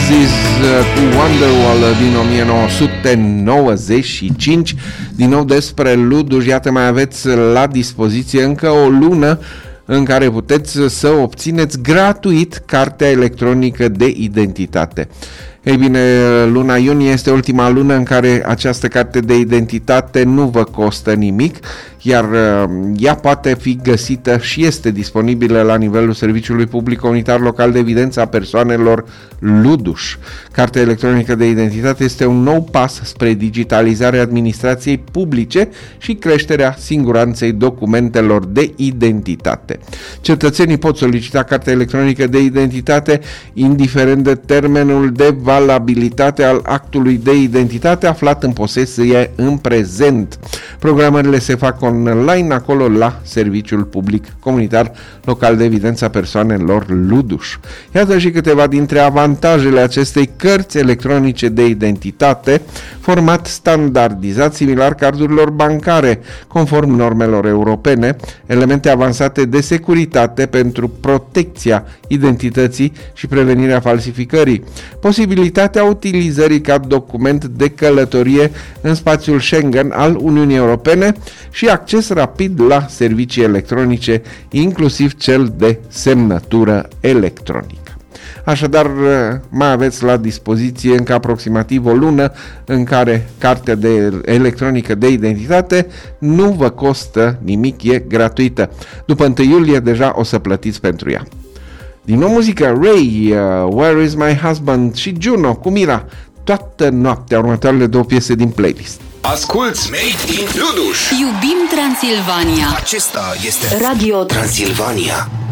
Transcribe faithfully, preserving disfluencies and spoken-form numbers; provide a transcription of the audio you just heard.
Pixies cu Wonderwall din o mie nouă sute nouăzeci și cinci. Din nou despre luduși, iată, mai aveți la dispoziție încă o lună în care puteți să obțineți gratuit cartea electronică de identitate. Ei bine, luna iunie este ultima lună în care această carte de identitate nu vă costă nimic, iar ea poate fi găsită și este disponibilă la nivelul Serviciului Public Comunitar Local de Evidență a Persoanelor Luduș. Cartea electronică de identitate este un nou pas spre digitalizarea administrației publice și creșterea siguranței documentelor de identitate. Cetățenii pot solicita cartea electronică de identitate indiferent de termenul de valabilitate al actului de identitate aflat în posesie în prezent. Programările se fac online acolo la Serviciul Public Comunitar Local de Evidență a Persoanelor Luduș. Iată și câteva dintre avantajele acestei cărți electronice de identitate, format standardizat similar cardurilor bancare, conform normelor europene, elemente avansate de securitate pentru protecția identității și prevenirea falsificării, posibilitatea utilizării ca document de călătorie în spațiul Schengen al Uniunii Europene și acces rapid la servicii electronice, inclusiv cel de semnătură electronică. Așadar, mai aveți la dispoziție încă aproximativ o lună în care cartea de electronică de identitate nu vă costă nimic, e gratuită. După întâi iulie deja o să plătiți pentru ea. Din nou muzică, Ray, uh, Where is my husband și Juno cu Mira, toată noaptea, următoarele două piese din playlist. Asculți Made in Luduș. Iubim Transilvania. Acesta este Radio Transilvania.